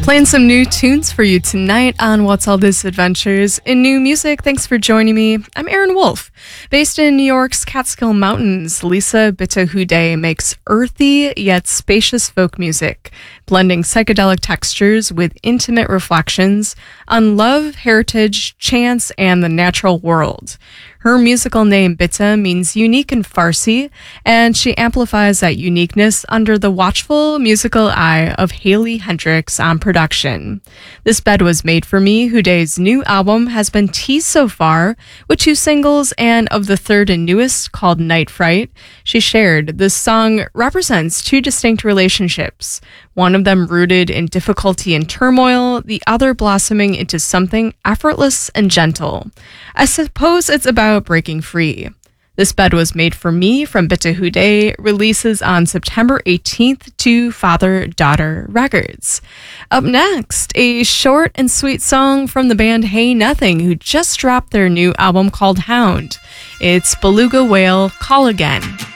Playing some new tunes for you tonight on What's All This Adventures in New Music. Thanks for joining me. I'm Erin Wolf. Based in New York's Catskill Mountains, Lisa Bitahude makes earthy yet spacious folk music, blending psychedelic textures with intimate reflections on love, heritage, chance, and the natural world. Her musical name, Bita, means unique in Farsi, and she amplifies that uniqueness under the watchful musical eye of Haley Hendricks on production. This bed was made for me. Hude's new album has been teased so far with 2 singles, and of the third and newest, called Night Fright, she shared this song represents 2 distinct relationships, one of them rooted in difficulty and turmoil, the other blossoming into something effortless and gentle. I suppose it's about breaking free. This bed was made for me from Bitahude releases on September 18th to Father-Daughter Records. Up next, a short and sweet song from the band Hey Nothing, who just dropped their new album called Hound. It's Beluga Whale, Call Again.